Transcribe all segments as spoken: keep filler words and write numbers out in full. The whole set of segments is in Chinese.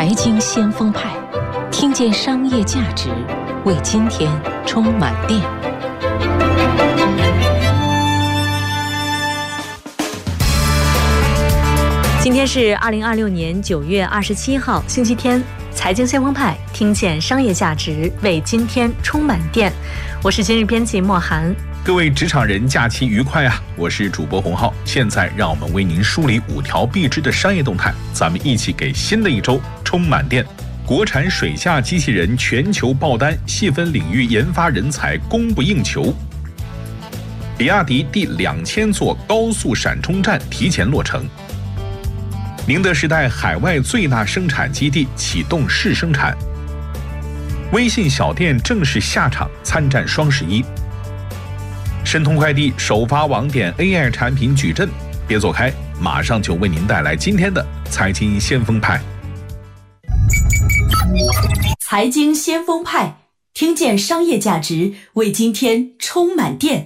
财经先锋派，听见商业价值，为今天充满电。 今天是二零二六年九月二十七号，星期天。财经先锋派，听见商业价值，为今天充满电。我是今日编辑莫涵。 各位职场人，假期愉快啊！我是主播洪浩。现在让我们为您梳理五条必知的商业动态，咱们一起给新的一周充满电。国产水下机器人全球爆单，细分领域研发人才供不应求。比亚迪第两千座高速闪充站提前落成。宁德时代海外最大生产基地启动试生产。微信小店正式下场参战双十一。申通快递首发网点 A I 产品矩阵，别走开，马上就为您带来今天的财经先锋派。 财经先锋派，听见商业价值，为今天充满电。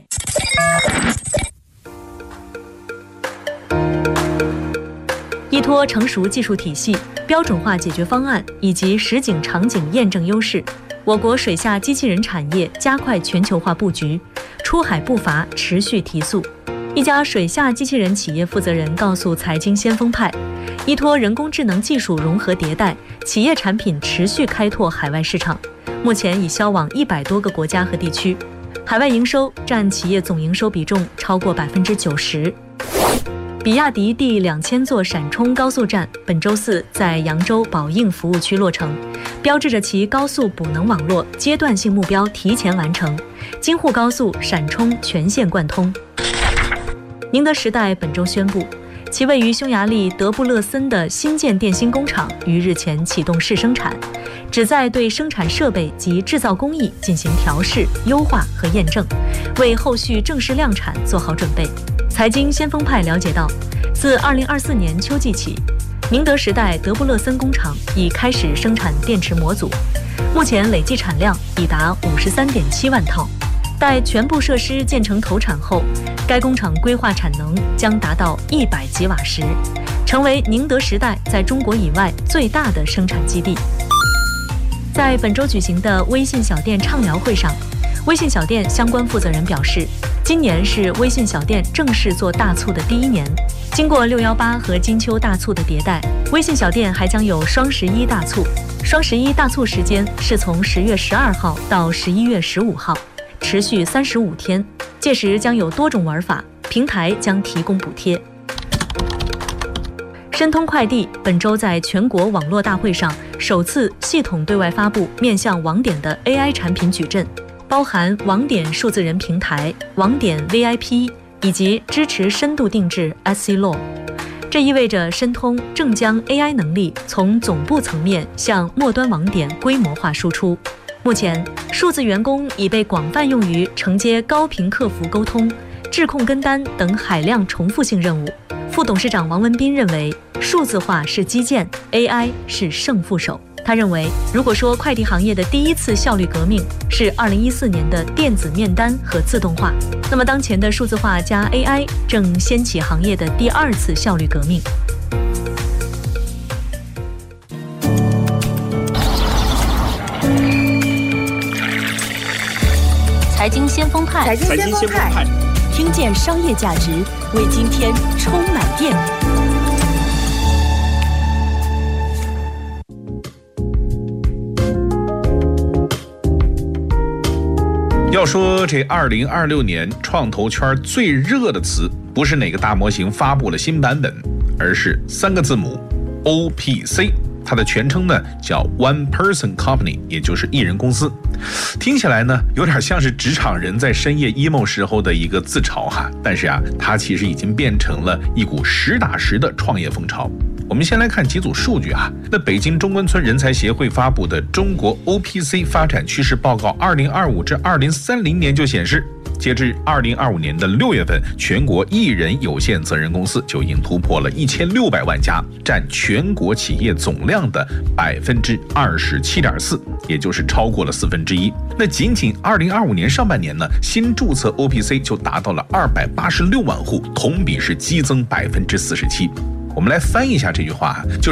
依托成熟技术体系、标准化解决方案以及实景场景验证优势，我国水下机器人产业加快全球化布局，出海步伐持续提速。一家水下机器人企业负责人告诉财经先锋派，依托人工智能技术融合迭代，企业产品持续开拓海外市场，目前已销往一百多个国家和地区，海外营收占企业总营收比重超过百分之九十。比亚迪第两千座闪充高速站本周四在扬州宝应服务区落成，标志着其高速补能网络阶段性目标提前完成，京沪高速闪充全线贯通。宁德时代本周宣布，其位于匈牙利德布勒森的新建电芯工厂于日前启动试生产，旨在对生产设备及制造工艺进行调试、优化和验证，为后续正式量产做好准备。财经先锋派了解到，自二零二四年秋季起，宁德时代德布勒森工厂已开始生产电池模组，目前累计产量已达五十三点七万套。待全部设施建成投产后，该工厂规划产能将达到一百吉瓦时，成为宁德时代在中国以外最大的生产基地。在本周举行的微信小店畅聊会上，微信小店相关负责人表示，今年是微信小店正式做大促的第一年，经过六一八和金秋大促的迭代，微信小店还将有双十一大促。双十一大促时间是从十月十二号到十一月十五号，持续三十五天，届时将有多种玩法，平台将提供补贴。申通快递本周在全国网络大会上首次系统对外发布面向网点的 A I 产品矩阵，包含网点数字人平台、网点 V I P 以及支持深度定制 S C Law。 这意味着申通正将 A I 能力从总部层面向末端网点规模化输出。目前，数字员工已被广泛用于承接高频客服沟通、质控跟单等海量重复性任务。副董事长王文斌认为，数字化是基建， A I 是胜负手。他认为，如果说快递行业的第一次效率革命是二零一四年的电子面单和自动化，那么当前的数字化加 A I 正掀起行业的第二次效率革命。 财经先锋派， 财经先锋派，听见商业价值，为今天充满电。 要说这二零二六年创投圈最热的词，不是哪个大模型发布了新版本，而是三个字母 O P C。它的全称呢叫 One Person Company， 也就是一人公司。听起来呢有点像是职场人在深夜 emo 时候的一个自嘲哈，但是啊，它其实已经变成了一股实打实的创业风潮。我们先来看几组数据啊。那北京中关村人才协会发布的中国 O P C 发展趋势报告二零二五至二零三零年就显示，截至二零二五年的六月份，全国一人有限责任公司就已经突破了一千六百万家，占全国企业总量的百分之二十七点四，也就是超过了四分之一。那仅仅二零二五年上半年呢，新注册 O P C 就达到了二百八十六万户，同比是激增百分之四十七。我们来翻译一下这句话，就是